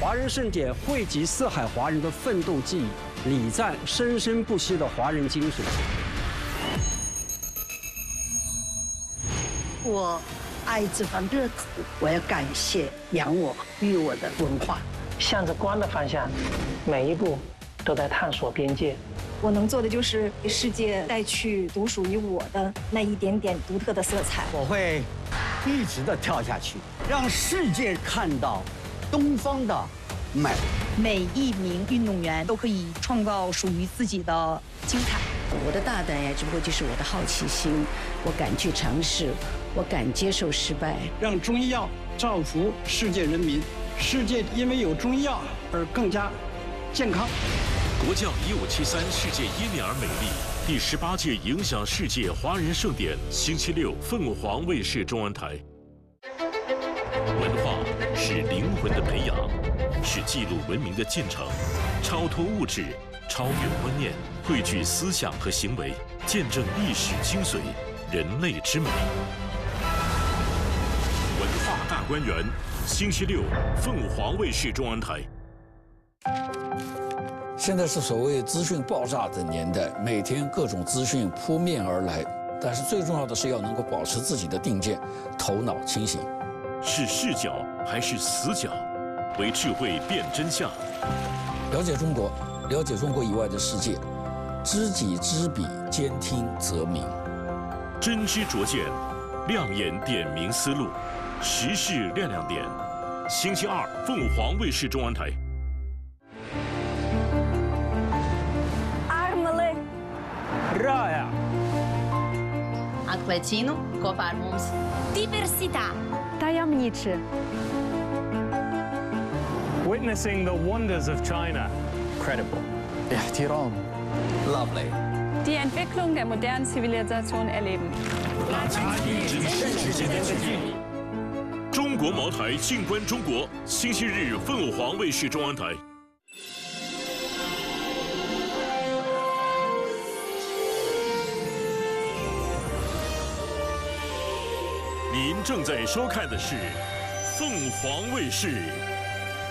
华人盛典汇集四海华人的奋斗记忆，礼赞生生不息的华人精神。 我爱这份热土，我要感谢养我育我的文化。 向着光的方向，每一步都在探索边界。 我能做的就是给世界带去独属于我的那一点点独特的色彩。 我会一直的跳下去，让世界看到东方的美。 每一名运动员都可以创造属于自己的精彩。 我的大胆呀，只不过就是我的好奇心，我敢去尝试，我敢接受失败。 让中医药造福世界人民，世界因为有中医药而更加健康。 国教1573世界因你而美丽第18届影响世界华人盛典，星期六凤凰卫视中文台。文化是灵魂的培养，是记录文明的进程，超脱物质，超越观念，汇聚思想和行为，见证历史精髓，人类之美。文化大观园，星期六凤凰卫视中文台。 现在是所谓资讯爆炸的年代，每天各种资讯扑面而来，但是最重要的是要能够保持自己的定见，头脑清醒。 是视角还是死角？为智慧辨真相。 了解中国，了解中国以外的世界，知己知彼，兼听则明。 真知灼见，亮眼点明思路，时事亮亮点。星期二，凤凰卫视中文台。 Raya. Acquaintino, Coparmums. Diversità. Tajemniczy. Witnessing the wonders of China. Credible. Ihtiram. Lovely. Die Entwicklung der modernen Zivilisation erleben. 中国茅台静观中国，星期日凤凰卫视中文台。您正在收看的是凤凰卫视。